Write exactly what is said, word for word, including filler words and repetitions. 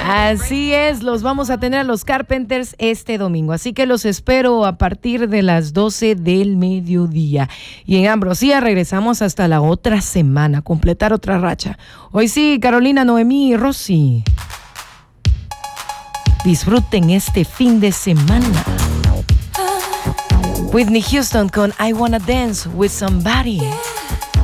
Así es, los vamos a tener a los Carpenters este domingo, así que los espero a partir de las doce del mediodía. Y en Ambrosía regresamos hasta la otra semana, completar otra racha. Hoy sí, Carolina, Noemí y Rosy, disfruten este fin de semana. Whitney Houston con I Wanna Dance With Somebody.